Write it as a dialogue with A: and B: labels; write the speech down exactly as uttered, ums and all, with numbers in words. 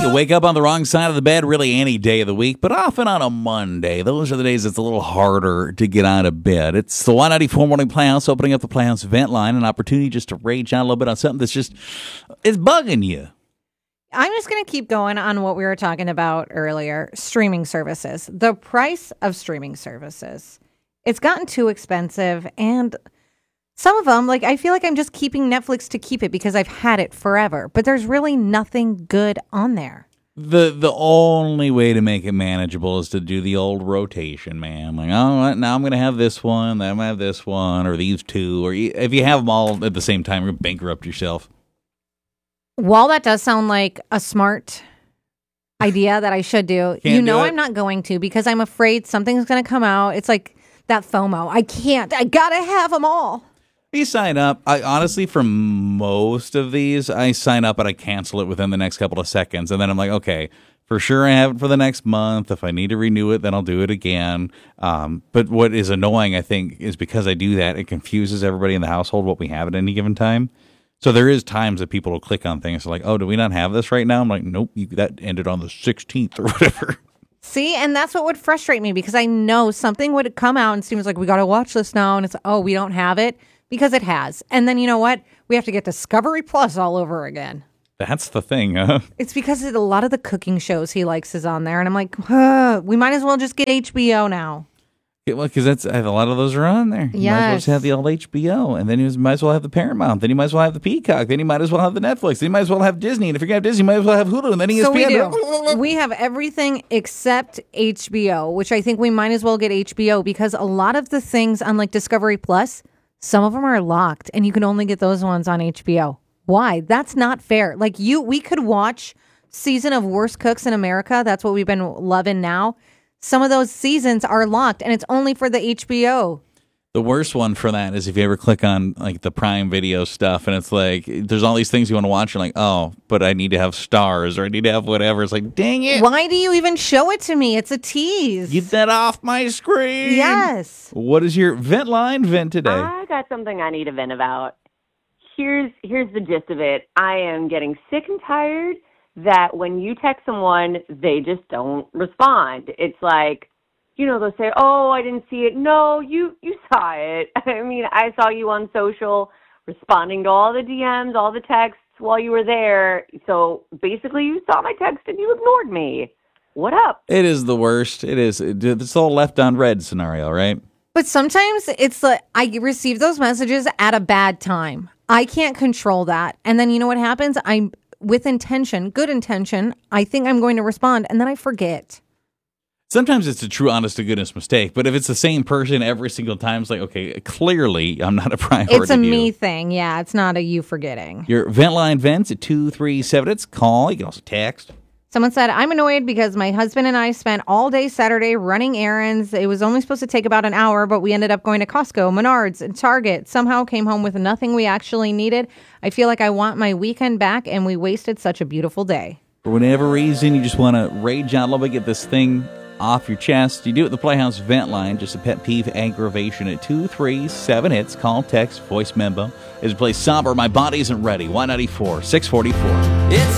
A: You wake up on the wrong side of the bed really any day of the week, but often on a Monday. Those are the days it's a little harder to get out of bed. It's the Y ninety-four Morning Playhouse opening up the Playhouse vent line, an opportunity just to rage out a little bit on something that's just, it's bugging you.
B: I'm just going to keep going on what we were talking about earlier, streaming services. The price of streaming services. It's gotten too expensive, and some of them, like, I feel like I'm just keeping Netflix to keep it because I've had it forever, but there's really nothing good on there.
A: The the only way to make it manageable is to do the old rotation, man. Like, oh, now I'm going to have this one, then I'm going to have this one, or these two, or if you have them all at the same time, you're going to bankrupt yourself.
B: While that does sound like a smart idea that I should do,
A: Can't
B: you know
A: do it.
B: I'm not going to because I'm afraid something's going to come out. It's like that FOMO. I can't. I got to have them all.
A: You sign up. I honestly, for most of these, I sign up and I cancel it within the next couple of seconds. And then I'm like, okay, for sure I have it for the next month. If I need to renew it, then I'll do it again. Um, but what is annoying, I think, is because I do that, it confuses everybody in the household what we have at any given time. So there is times that people will click on things like, oh, do we not have this right now? I'm like, nope, you, that ended on the sixteenth or whatever.
B: See, and that's what would frustrate me because I know something would come out and seems like we got to watch this now. And it's, oh, we don't have it because it has. And then you know what? We have to get Discovery Plus all over again.
A: That's the thing, huh?
B: It's because a lot of the cooking shows he likes is on there. And I'm like, huh, we might as well just get H B O now.
A: Yeah, well, because that's a lot of those are on there. You might as well just have the old H B O, and then you might as well have the Paramount. Then you might as well have the Peacock. Then you might as well have the Netflix. Then you might as well have Disney. And if you're going to have Disney, you might as well have Hulu. And then E S P N.
B: So we do. We have everything except H B O, which I think we might as well get H B O because a lot of the things on like Discovery Plus, some of them are locked, and you can only get those ones on H B O. Why? That's not fair. Like you, we could watch season of Worst Cooks in America. That's what we've been loving now. Some of those seasons are locked, and it's only for the H B O.
A: The worst one for that is if you ever click on like the Prime Video stuff, and it's like there's all these things you want to watch. You're like, oh, but I need to have stars, or I need to have whatever. It's like, dang it!
B: Why do you even show it to me? It's a tease.
A: Get that off my screen.
B: Yes.
A: What is your vent line vent today?
C: I got something I need to vent about. Here's here's the gist of it. I am getting sick and tired that when you text someone, they just don't respond. It's like, you know, they'll say, oh, I didn't see it. No, you, you saw it. I mean, I saw you on social responding to all the D Ms, all the texts while you were there. So basically you saw my text and you ignored me. What up?
A: It is the worst. It is. It's the whole left on red scenario, right?
B: But sometimes it's like I receive those messages at a bad time. I can't control that. And then you know what happens? I'm with intention, good intention. I think I'm going to respond, and then I forget.
A: Sometimes it's a true, honest to goodness mistake. But if it's the same person every single time, it's like, okay, clearly I'm not a priority.
B: It's a
A: to
B: me
A: you.
B: thing. Yeah, it's not a you forgetting.
A: Your vent line vents at two three seven. It's call. You can also text.
B: Someone said, I'm annoyed because my husband and I spent all day Saturday running errands. It was only supposed to take about an hour, but we ended up going to Costco, Menards, and Target. Somehow came home with nothing we actually needed. I feel like I want my weekend back, and we wasted such a beautiful day.
A: For whatever reason, you just want to rage out a little bit, get this thing off your chest. You do it at the Playhouse vent line, just a pet peeve aggravation at two three seven. Hits, call, text, voice memo. As we play Somber, My Body Isn't Ready, Y ninety-four, six forty-four. It's